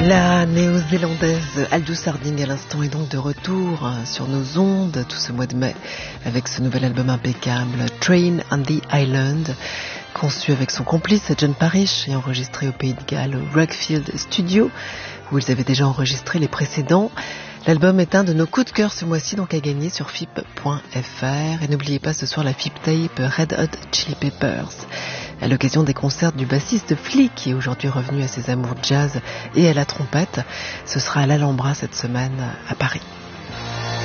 La néo-zélandaise Aldous Harding à l'instant est donc de retour sur nos ondes tout ce mois de mai avec ce nouvel album impeccable Train on the Island, conçu avec son complice John Parrish et enregistré au Pays de Galles au Rockfield Studio où ils avaient déjà enregistré les précédents. L'album est un de nos coups de cœur ce mois-ci, donc à gagner sur FIP.fr. Et n'oubliez pas ce soir la FIP Tape Red Hot Chili Peppers, à l'occasion des concerts du bassiste Flea, qui est aujourd'hui revenu à ses amours jazz et à la trompette. Ce sera à l'Alhambra cette semaine à Paris.